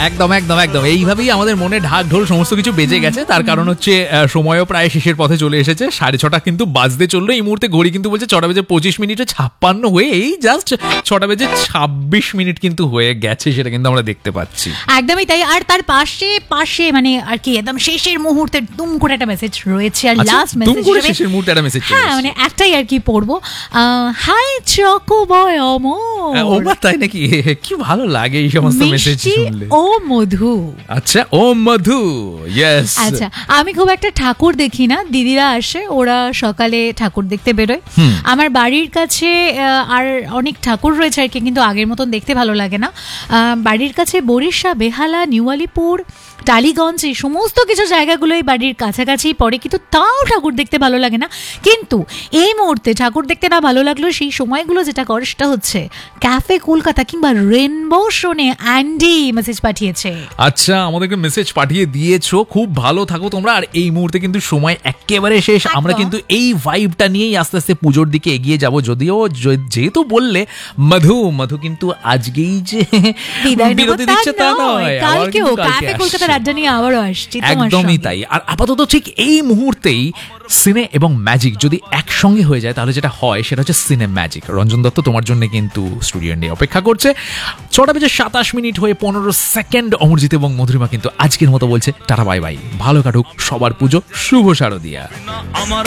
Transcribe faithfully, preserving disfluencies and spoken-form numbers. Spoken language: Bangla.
একদম একদম একদম এইভাবেই আমাদের মনে ঢাক ঢোল সমস্ত কিছু বেজে গেছে। তার কারণ হচ্ছে সময়ও প্রায় শেষের পথে চলে এসেছে, সাড়ে ছটা কিন্তু বাজতে চললো। এই মুহূর্তে ঘড়ি কিন্তু বলছে ছটা বেজে পঁচিশ মিনিটে ছাপ্পান্ন হয়ে এই জাস্ট ছটা বেজে ছাব্বিশ মিনিট কিন্তু হয়ে গেছে, সেটা কিন্তু আমরা দেখতে পাচ্ছি। একদমই তাই। আর তার পাশে পাশে মানে আর কি একদম শেষের মুহূর্তে দুম করে একটা মেসেজ রয়েছে। আর লাস্ট মেসেজ শেষের মুহূর্তে একটা মেসেজ, হ্যাঁ মানে একটাই আর কি পড়বো। হাই চকো বয় অমর। ও মা, তাই নাকি? কি ভালো লাগে এই সমস্ত মেসেজ শুনলে। ও মধু। আচ্ছা, ও মধু, ইয়েস। আচ্ছা, আমি খুব একটা ঠাকুর দেখি না, দিদিরা আসে, ওরা সকালে ঠাকুর দেখতে বেরোয়। আমার বাড়ির কাছে আর অনেক ঠাকুর রয়েছে আর কি, কিন্তু আগের মতন দেখতে ভালো লাগে না। বাড়ির কাছে বরিশা, বেহালা, নিউ আলিপুর, টালিগঞ্জ, এই সমস্ত কিছু জায়গাগুলোই বাড়ির কাছাকাছি পড়ে, কিন্তু তাও ঠাকুর দেখতে ভালো লাগে না। কিন্তু এই মুহূর্তে ঠাকুর দেখতে না ভালো লাগলো, সেই সময়গুলো যেটা করে সেটা হচ্ছে ক্যাফে কলকাতা কিংবা রেনবো শোনে অ্যান্ডি মেসেজ পাঠিয়েছে। আচ্ছা, আমাদেরকে মেসেজ পাঠিয়ে দিয়েছো, খুব ভালো থাকো তোমরা। আর এই মুহূর্তে কিন্তু সময় একেবারে শেষ, আমরা কিন্তু এই ভাইবটা নিয়েই আস্তে আস্তে পুজোর দিকে এগিয়ে যাব। যদিও যেহেতু বললে মধু মধু কিন্তু আজকেই যে বিরতি দিচ্ছে তা নয়, কালকেও ক্যাফে কলকাতার আড্ডা নিয়ে আবারও আসছি। একদমই তাই। আর আপাতত ঠিক এই মুহূর্তেই সিনে এবং ম্যাজিক যদি একসঙ্গে হয়ে যায় তাহলে যেটা হয় সেটা হচ্ছে সিনে ম্যাজিক। রঞ্জন দত্ত তোমার জন্য কিন্তু স্টুডিও নিয়ে অপেক্ষা করছে। ছটা বেজে সাতাশ মিনিট হয়ে পনেরো সেকেন্ড। অমরজিৎ এবং মধুরিমা কিন্তু আজকের মতো বলছে টাটা বাই বাই, ভালো কাটুক সবার পুজো, শুভ শারদিয়া।